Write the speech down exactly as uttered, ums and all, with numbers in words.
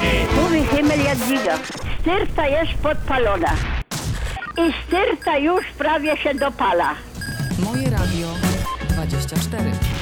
Mówi Himmel Jadwiga. Styrta jest podpalona. I styrta już prawie się dopala. Moje Radio dwadzieścia cztery.